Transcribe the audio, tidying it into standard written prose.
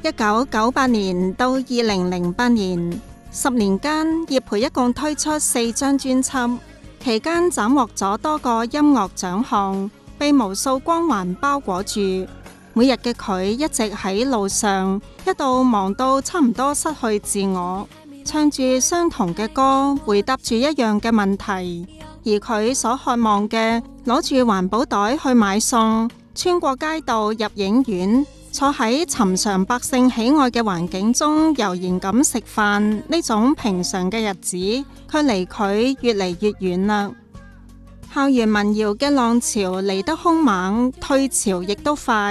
1998年到2008年10年間，葉培一共推出4張專輯，期間斬獲咗多個音樂獎項，被無數光環包裹住。每日嘅佢一直喺路上，一度忙到差唔多失去自我，唱住相同嘅歌，回答住一樣嘅問題。而佢所渴望嘅，攞住環保袋去買餸，穿過街道入影院，坐喺尋常百姓喜愛嘅環境中悠然咁食飯，呢種平常嘅日子，卻離佢越嚟越遠啦。校園民謠嘅浪潮嚟得兇猛，退潮亦都快。